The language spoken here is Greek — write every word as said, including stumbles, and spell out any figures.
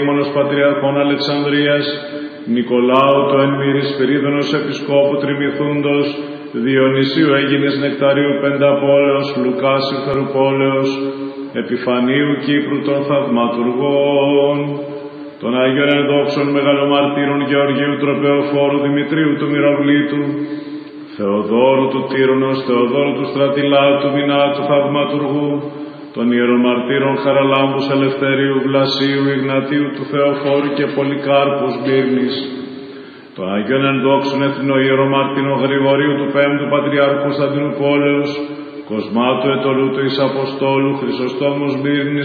Μόνος Πατριαρχών Αλεξανδρίας, Νικολάου το εν μύρης Σπυρίδωνος Επισκόπου Τριμηθούντος, Διονυσίου Έγινες Νεκταρίου Πενταπόλεως, Λουκάς Ιθαρουπόλεως, Επιφανίου Κύπρου των Θαυματουργών, των Αγίων Ενδόξων Μεγαλομαρτύρων Γεωργίου Τροπεοφόρου Δημητρίου του Μυροβλήτου, Θεοδόρου του Τύρωνος, Θεοδόρου του Στρατιλάτου, του Μινάτου Θαυματουργού, των Ιερομαρτύρων Χαραλάμπους Ελευθερίου, Βλασίου, Ιγνατίου του Θεοφόρου και Πολυκάρπου Σμύρνης, των Αγίων Ενδόξων Εθνοϊερομαρτύρων Γρηγορίου του Πέμπτου Πατριάρχου Κωνσταντινούπολεως, Κοσμάτου Ετωλού του εις Αποστόλου, Χρυσοστόμου Σμύρνης,